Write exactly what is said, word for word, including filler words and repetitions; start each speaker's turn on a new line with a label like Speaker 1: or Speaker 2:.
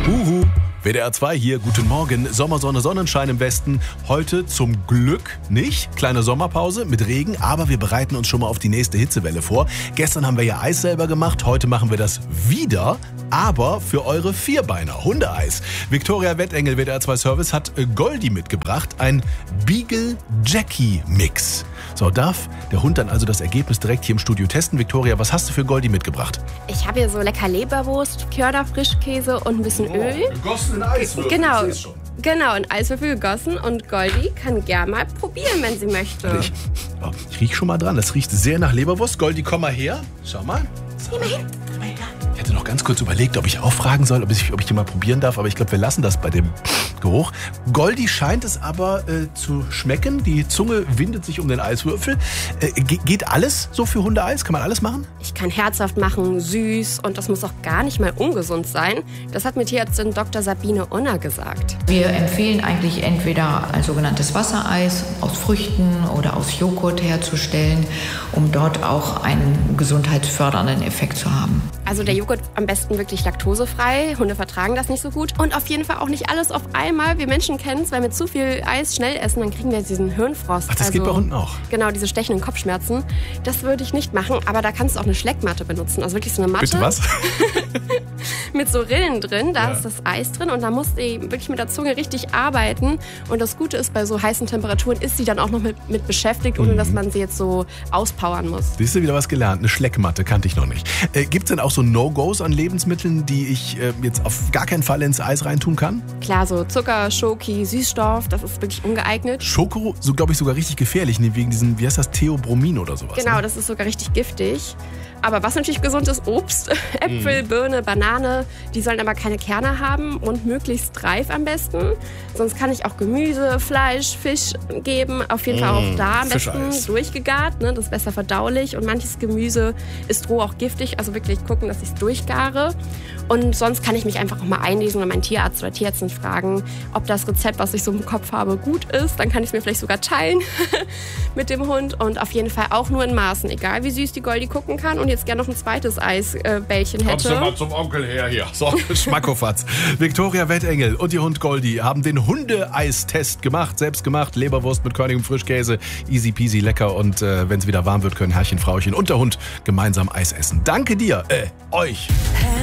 Speaker 1: Uhu, W D R zwei hier, guten Morgen. Sommersonne, Sonnenschein im Westen. Heute zum Glück nicht. Kleine Sommerpause mit Regen, aber wir bereiten uns schon mal auf die nächste Hitzewelle vor. Gestern haben wir ja Eis selber gemacht, heute machen wir das wieder, aber für eure Vierbeiner, Hundeeis. Viktoria Wettengel, W D R zwei Service, hat Goldi mitgebracht, ein Beagle Jackie Mix. So, darf der Hund dann also das Ergebnis direkt hier im Studio testen? Viktoria, was hast du für Goldi mitgebracht?
Speaker 2: Ich habe hier so lecker Leberwurst, Körner, Frischkäse und ein bisschen
Speaker 1: Oh,
Speaker 2: Öl.
Speaker 1: gegossen in Eiswürfel.
Speaker 2: Genau,
Speaker 1: Ich seh's schon.
Speaker 2: genau, in Eiswürfel gegossen. Und Goldi kann gern mal probieren, wenn sie möchte.
Speaker 1: Ich, oh, ich riech schon mal dran. Das riecht sehr nach Leberwurst. Goldi, komm mal her. Schau mal. So. Ich hatte noch ganz kurz überlegt, ob ich auch fragen soll, ob ich, ob ich die mal probieren darf. Aber ich glaube, wir lassen das bei dem Geruch. Goldi scheint es aber äh, zu schmecken. Die Zunge windet sich um den Eiswürfel. Äh, ge- geht alles so für Hundeeis? Kann man alles machen?
Speaker 2: Ich kann herzhaft machen, süß und das muss auch gar nicht mal ungesund sein. Das hat mir Tierärztin Doktor Sabine Unner gesagt.
Speaker 3: Wir empfehlen eigentlich entweder ein sogenanntes Wassereis aus Früchten oder aus Joghurt herzustellen, um dort auch einen gesundheitsfördernden Effekt zu haben.
Speaker 2: Also der Joghurt am besten wirklich laktosefrei. Hunde vertragen das nicht so gut. Und auf jeden Fall auch nicht alles auf einmal. Wir Menschen kennen es, weil wir zu viel Eis schnell essen, dann kriegen wir diesen Hirnfrost.
Speaker 1: Ach, das
Speaker 2: also,
Speaker 1: geht bei Hunden auch?
Speaker 2: Genau, diese stechenden Kopfschmerzen. Das würde ich nicht machen, aber da kannst du auch eine Schleckmatte benutzen. Also wirklich so eine Matte.
Speaker 1: Bitte was?
Speaker 2: Mit so Rillen drin, da
Speaker 1: Ja.
Speaker 2: ist das Eis drin und da musst du wirklich mit der Zunge richtig arbeiten. Und das Gute ist, bei so heißen Temperaturen ist sie dann auch noch mit, mit beschäftigt, ohne
Speaker 1: Mhm.
Speaker 2: dass man sie jetzt so auspowern muss.
Speaker 1: Siehst du, wieder was gelernt. Eine Schleckmatte kannte ich noch nicht. Äh, Gibt es denn auch so No-Gos an Lebensmitteln, die ich äh, jetzt auf gar keinen Fall ins Eis reintun kann?
Speaker 2: Klar, so Zucker, Schoki, Süßstoff, das ist wirklich ungeeignet.
Speaker 1: Schoko, so glaube ich sogar richtig gefährlich, ne? Wegen diesem, wie heißt das, Theobromin oder sowas.
Speaker 2: Genau,
Speaker 1: Ne?
Speaker 2: das ist sogar richtig giftig. Aber was natürlich gesund ist, Obst, Äpfel, Birne, Banane, die sollen aber keine Kerne haben und möglichst reif am besten. Sonst kann ich auch Gemüse, Fleisch, Fisch geben. Auf jeden Fall auch da am besten
Speaker 1: Fischeis.
Speaker 2: durchgegart, ne? Das ist besser verdaulich. Und manches Gemüse ist roh auch giftig, also wirklich gucken, dass ich es durchgare. Und sonst kann ich mich einfach auch mal einlesen und meinen Tierarzt oder Tierärztin fragen, ob das Rezept, was ich so im Kopf habe, gut ist. Dann kann ich es mir vielleicht sogar teilen mit dem Hund. Und auf jeden Fall auch nur in Maßen, egal wie süß die Goldi gucken kann. Und jetzt gerne noch ein zweites Eisbällchen
Speaker 1: Kommst du
Speaker 2: hätte.
Speaker 1: mal zum Onkel her hier. So, Schmackofatz. Viktoria Wettengel und ihr Hund Goldi haben den Hundeeistest gemacht. Selbst gemacht. Leberwurst mit körnigem Frischkäse. Easy peasy lecker. Und äh, wenn es wieder warm wird, können Herrchen, Frauchen und der Hund gemeinsam Eis essen. Danke dir, äh, euch.